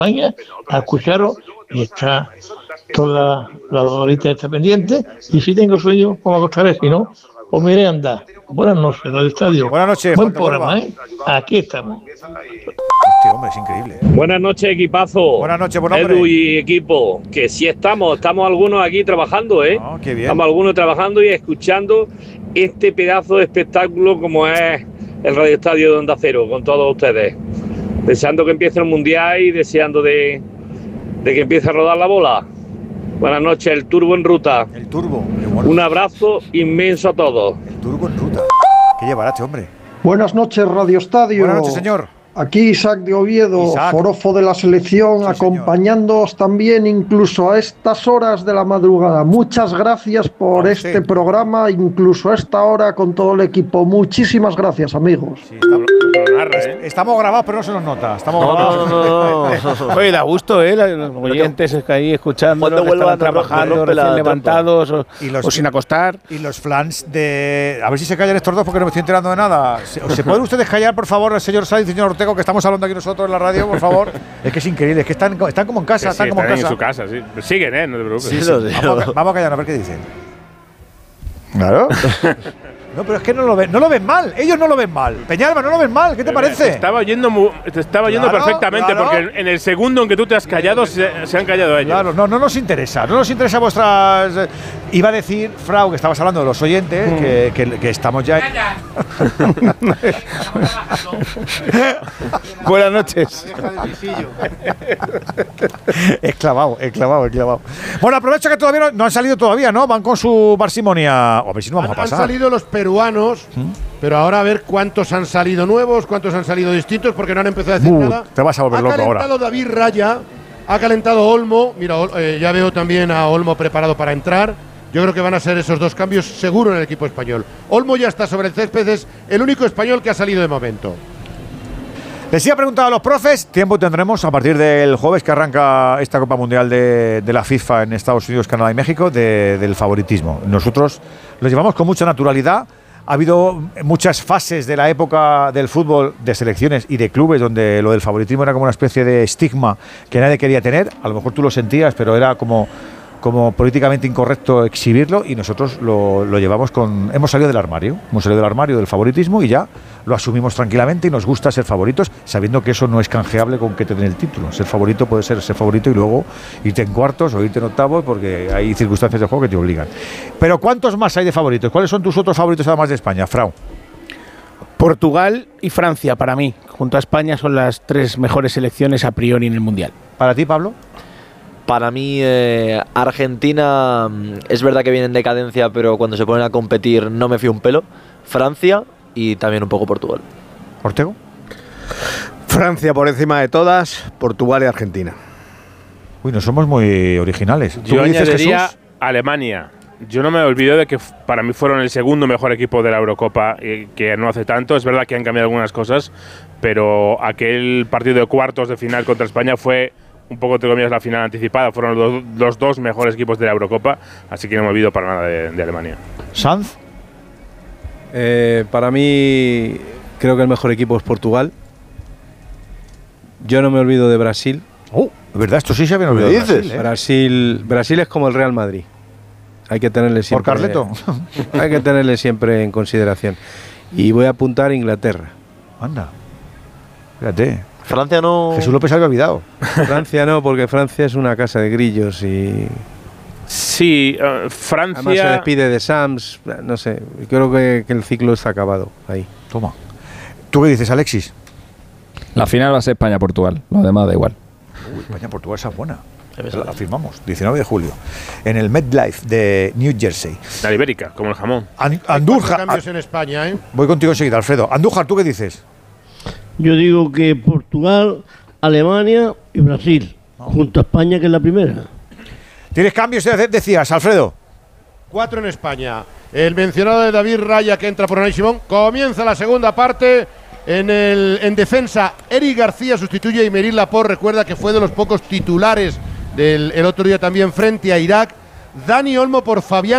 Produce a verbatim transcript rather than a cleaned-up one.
España a escucharos y está toda la horita está pendiente y si tengo sueño, pues me acostaré, si no, pues me iré a andar. Buenas noches, Radio Estadio. Buenas noches. Buen programa, ¿eh? Aquí estamos. Hostia, hombre, es increíble. Buenas noches, equipazo. Buenas noches, buen hombre. Edu y equipo, que sí estamos, estamos algunos aquí trabajando, ¿eh? Oh, qué bien. Estamos algunos trabajando y escuchando este pedazo de espectáculo como es el Radio Estadio de Onda Cero, con todos ustedes. Deseando que empiece el Mundial y deseando de, de que empiece a rodar la bola. Buenas noches, el Turbo en ruta. El Turbo. Bueno. Un abrazo inmenso a todos. El Turbo en ruta. ¿Qué llevará este hombre? Buenas noches, Radio Estadio. Buenas noches, señor. Aquí Isaac de Oviedo, Isaac. forofo de la selección, Sí, acompañándoos también incluso a estas horas de la madrugada. Muchas gracias por Ah, este sí. programa, incluso a esta hora con todo el equipo. Muchísimas gracias, amigos. Sí, estamos, Lo narra, ¿eh? estamos grabados, pero no se nos nota. Estamos No, grabados. no, no, no, no. Oye, da gusto, ¿eh? Los oyentes es que ahí escuchando, Cuando que vuelvan, están no rompe- trabajando, rompe la recién trompa. levantados o, Y los- o sin acostar. Y los flans de... A ver si se callan estos dos porque no me estoy enterando de nada. ¿Se, ¿se pueden ustedes callar, por favor, el señor Sainz y el señor Ortego, que estamos hablando aquí nosotros en la radio, por favor? Es que es increíble, es que están, están como en casa, Que sí, están como en están casa. en su casa, sí. Siguen, ¿eh? No te preocupes. Sí, lo digo. Vamos, a, vamos a callar a ver qué dicen. Claro. No, pero es que no lo ven, no lo ven mal. Ellos no lo ven mal. Peñalba, no lo ven mal. ¿Qué te parece? Te estaba oyendo, mu- te estaba oyendo Claro, perfectamente, claro. porque en el segundo en que tú te has callado, se, se han callado ellos. Claro, no, no nos interesa, no nos interesa vuestras. eh, Iba a decir, Frau, que estabas hablando de los oyentes, que, que, que estamos ya. Buenas noches. Es clavado, es clavado, es clavado. Bueno, aprovecho que todavía no, no han salido todavía, ¿no? Van con su parsimonia. A ver si no vamos Han, a han pasar. salido los peruanos, pero ahora a ver cuántos han salido nuevos, cuántos han salido distintos, porque no han empezado a decir Uh, nada. te vas a volver ha loco ahora. calentado David Raya, ha calentado Olmo. Mira, Ol- eh, ya veo también a Olmo preparado para entrar. Yo creo que van a ser esos dos cambios seguro en el equipo español. Olmo ya está sobre el césped, es el único español que ha salido de momento. Les iba a preguntar a los profes, tiempo tendremos a partir del jueves que arranca esta Copa Mundial de, de la FIFA en Estados Unidos, Canadá y México, de- del favoritismo. Nosotros lo llevamos con mucha naturalidad. Ha habido muchas fases de la época del fútbol, de selecciones y de clubes, donde lo del favoritismo era como una especie de estigma que nadie quería tener. A lo mejor tú lo sentías, pero era como, como políticamente incorrecto exhibirlo, y nosotros lo, lo llevamos con... Hemos salido del armario, hemos salido del armario del favoritismo y ya lo asumimos tranquilamente, y nos gusta ser favoritos, sabiendo que eso no es canjeable con que te den el título. Ser favorito puede ser ser favorito y luego irte en cuartos o irte en octavos, porque hay circunstancias de juego que te obligan. Pero ¿cuántos más hay de favoritos? ¿Cuáles son tus otros favoritos además de España, Frau? Portugal y Francia, para mí, junto a España, son las tres mejores selecciones a priori en el Mundial. ¿Para ti, Pablo? Para mí, eh, Argentina mm, es verdad que viene en decadencia, pero cuando se ponen a competir no me fío un pelo. Francia y también un poco Portugal. ¿Ortego? Francia por encima de todas, Portugal y Argentina. Uy, no somos muy originales. ¿Tú Yo qué dices, añadiría Jesús? Alemania. Yo no me olvido de que f- para mí fueron el segundo mejor equipo de la Eurocopa, eh, que no hace tanto. Es verdad que han cambiado algunas cosas, pero aquel partido de cuartos de final contra España fue un poco, entre comillas, la final anticipada. Fueron los, do- los dos mejores equipos de la Eurocopa, así que no me olvido para nada de, de Alemania. ¿Sanz? Eh, para mí, creo que el mejor equipo es Portugal. Yo no me olvido de Brasil. Oh, de verdad, esto sí se había olvidado. ¿Qué de dices? Brasil, ¿eh? Brasil, Brasil es como el Real Madrid. Hay que tenerle ¿Por siempre. Carleto? Hay que tenerle siempre en consideración. Y voy a apuntar a Inglaterra. Anda. Fíjate. Francia no. Jesús López había olvidado. Francia no, porque Francia es una casa de grillos y Sí, eh, además se Francia. despide de Sams. No sé, creo que, que el ciclo está acabado ahí. Toma. ¿Tú qué dices, Alexis? La final va a ser España-Portugal, lo demás da igual. Uy, España-Portugal, esa es buena. La firmamos, diecinueve de julio, en el MetLife de New Jersey. La ibérica, como el jamón. An- Hay cuatro Andújar. cambios en España, ¿eh? Voy contigo enseguida, Alfredo. Andújar, ¿tú qué dices? Yo digo que Portugal, Alemania y Brasil, junto a España, que es la primera. ¿Tienes cambios, decías, Alfredo? Cuatro en España. El mencionado de David Raya, que entra por Unai Simón. Comienza la segunda parte. En, el, en defensa, Eric García sustituye a Aymeric Laporte. Recuerda que fue de los pocos titulares del el otro día también frente a Irak. Dani Olmo por Fabián